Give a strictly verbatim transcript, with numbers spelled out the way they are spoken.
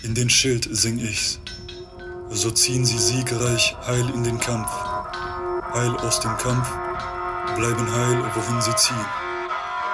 In den Schild sing ich's, so ziehen sie siegreich heil in den Kampf. Heil aus dem Kampf, bleiben heil, wohin sie ziehen.